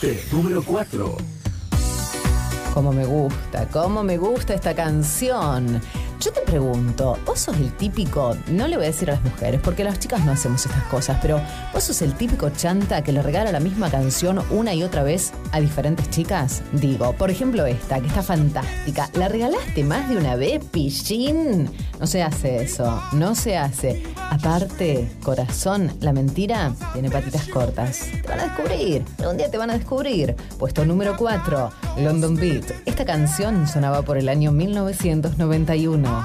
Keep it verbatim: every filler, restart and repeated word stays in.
Número cuatro. Cómo me gusta, cómo me gusta esta canción. Yo te pregunto, vos sos el típico, no le voy a decir a las mujeres, porque las chicas no hacemos estas cosas, pero vos sos el típico chanta que le regala la misma canción una y otra vez a diferentes chicas. Digo, por ejemplo esta, que está fantástica. ¿La regalaste más de una vez, pillín? No se hace eso, no se hace. Aparte, corazón, la mentira tiene patitas cortas. Te van a descubrir, algún día te van a descubrir. Puesto número cuatro, London Beat. Esta canción sonaba por el año mil novecientos noventa y uno.